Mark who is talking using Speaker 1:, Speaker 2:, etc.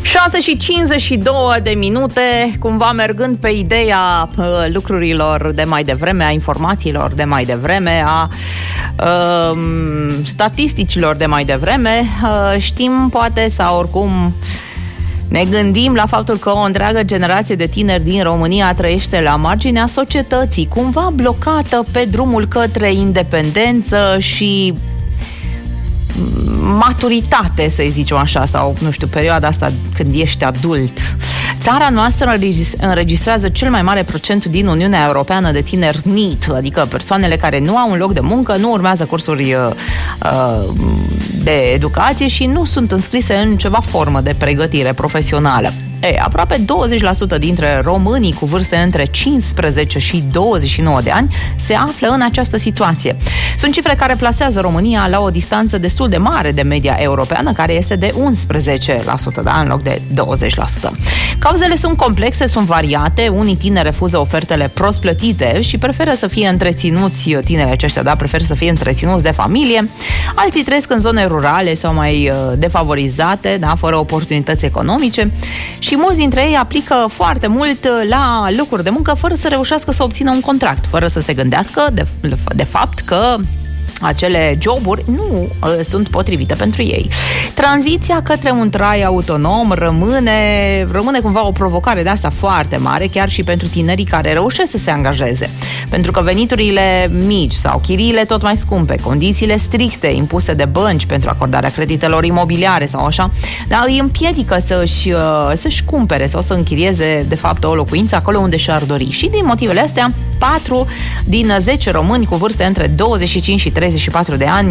Speaker 1: 6:52, cumva mergând pe ideea lucrurilor de mai devreme, a informațiilor de mai devreme, a statisticilor de mai devreme, știm poate sau oricum ne gândim la faptul că o întreagă generație de tineri din România trăiește la marginea societății, cumva blocată pe drumul către independență și maturitate, să-i zicem așa, sau, nu știu, perioada asta când ești adult. Țara noastră înregistrează cel mai mare procent din Uniunea Europeană de tineri NEET, adică persoanele care nu au un loc de muncă, nu urmează cursuri de educație și nu sunt înscrise în ceva formă de pregătire profesională. Aproape 20% dintre românii cu vârste între 15 și 29 de ani se află în această situație. Sunt cifre care plasează România la o distanță destul de mare de media europeană, care este de 11%, da, în loc de 20%. Cauzele sunt complexe, sunt variate. Unii tineri refuză ofertele prost plătite și preferă să fie întreținuți, tinerii aceștia, da, preferă să fie întreținuți de familie. Alții trăiesc în zone rurale sau mai defavorizate, da, fără oportunități economice. Și mulți dintre ei aplică foarte mult la locuri de muncă fără să reușească să obțină un contract, fără să se gândească de fapt că acele joburi nu sunt potrivite pentru ei. Tranziția către un trai autonom rămâne cumva o provocare de asta foarte mare, chiar și pentru tinerii care reușesc să se angajeze. Pentru că veniturile mici sau chiriile tot mai scumpe, condițiile stricte impuse de bănci pentru acordarea creditelor imobiliare sau așa, dar îi împiedică să-și cumpere sau să închirieze de fapt o locuință acolo unde și-ar dori. Și din motivele astea, 4 din 10 români cu vârste între 25 și 34 de ani